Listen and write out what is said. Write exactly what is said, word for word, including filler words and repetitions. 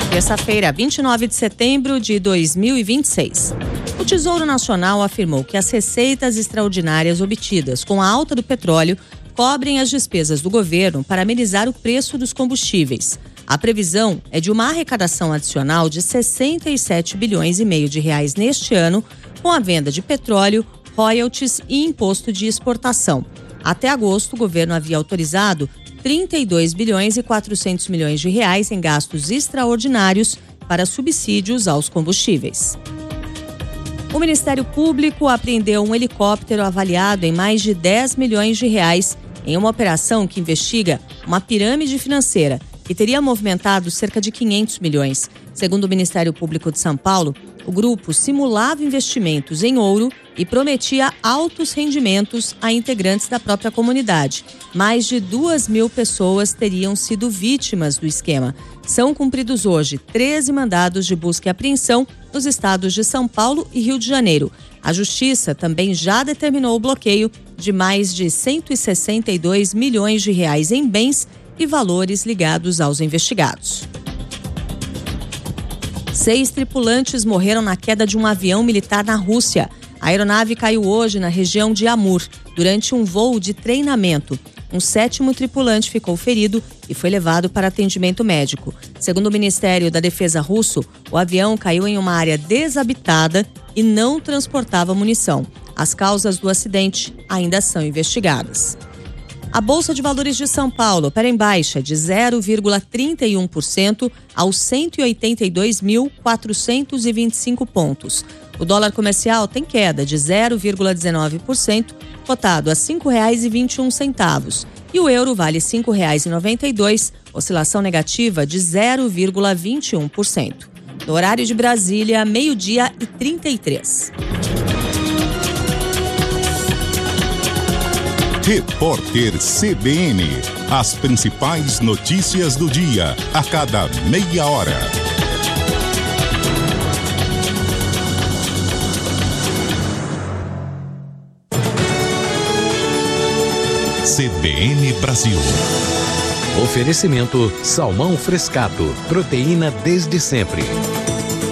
Terça-feira, vinte e nove de setembro de dois mil e vinte e seis. O Tesouro Nacional afirmou que as receitas extraordinárias obtidas com a alta do petróleo cobrem as despesas do governo para amenizar o preço dos combustíveis. A previsão é de uma arrecadação adicional de sessenta e sete bilhões e meio de reais neste ano, com a venda de petróleo, royalties e imposto de exportação. Até agosto, o governo havia autorizado trinta e dois bilhões e quatrocentos milhões de reais em gastos extraordinários para subsídios aos combustíveis. O Ministério Público apreendeu um helicóptero avaliado em mais de dez milhões de reais em uma operação que investiga uma pirâmide financeira que teria movimentado cerca de quinhentos milhões. Segundo o Ministério Público de São Paulo, o grupo simulava investimentos em ouro e prometia altos rendimentos a integrantes da própria comunidade. Mais de duas mil pessoas teriam sido vítimas do esquema. São cumpridos hoje treze mandados de busca e apreensão nos estados de São Paulo e Rio de Janeiro. A Justiça também já determinou o bloqueio de mais de cento e sessenta e dois milhões de reais em bens e valores ligados aos investigados. Seis tripulantes morreram na queda de um avião militar na Rússia. A aeronave caiu hoje na região de Amur, durante um voo de treinamento. Um sétimo tripulante ficou ferido e foi levado para atendimento médico. Segundo o Ministério da Defesa russo, o avião caiu em uma área desabitada e não transportava munição. As causas do acidente ainda são investigadas. A Bolsa de Valores de São Paulo opera em baixa de zero vírgula trinta e um por cento aos cento e oitenta e dois mil quatrocentos e vinte e cinco pontos. O dólar comercial tem queda de zero vírgula dezenove por cento, cotado a cinco reais e vinte e um centavos. E o euro vale cinco reais e noventa e dois centavos, oscilação negativa de zero vírgula vinte e um por cento. No horário de Brasília, meio-dia e trinta e três. Repórter C B N. As principais notícias do dia, a cada meia hora. C B N Brasil. Oferecimento Salmão Frescato, proteína desde sempre.